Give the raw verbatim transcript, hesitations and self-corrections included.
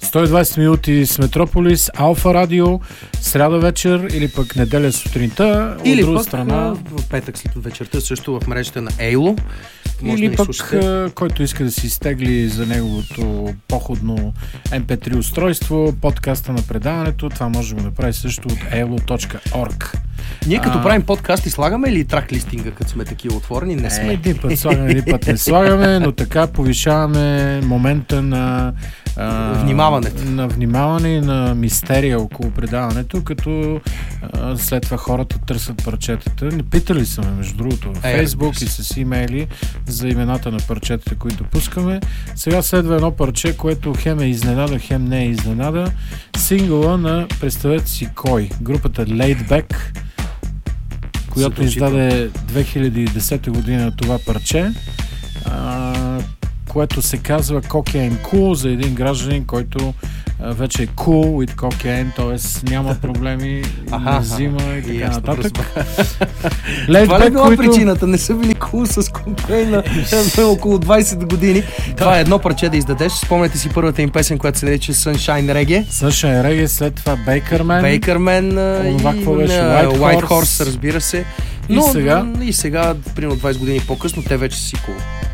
сто и двайсет минути с Метрополис, Алфа Радио, сряда вечер или пък неделя сутринта. Или от друга пък страна в петък след вечерта също в мрежата на Ейло. Може или да пък който иска да си изтегли за неговото походно ем пи три устройство, подкаста на предаването, това може да го направи също от ейло точка орг. Ние като а... правим подкаст и слагаме ли трак листинга, като сме такива отворени? Не сме. Е, един път слагаме, един път не слагаме, но така повишаваме момента на а, внимаването. На внимаване и на мистерия около предаването, като а, след това хората търсят парчетата. Не питали са ме, между другото, в Фейсбук и с имейли за имената на парчетата, които пускаме. Сега следва едно парче, което хем е изненада, хем не е изненада. Сингъла на, представете си кой, групата Laid Back, която издаде две хиляди и десета година това парче, а, което се казва Cocaine Cool, за един гражданин, който а, вече е cool with cocaine, т.е. няма проблеми, не взима и така ясно, нататък. Това ли е била които... причината? Не са били cool с кокаина около двайсет години. Да. Това е едно парче да издадеш. Спомняте си първата им песен, която се нарича Sunshine Reggae. Sunshine Reggae, след това Bakerman. Bakerman и White, White Horse, разбира се. Но, и сега, и сега примерно двайсет години по-късно, те вече са си cool.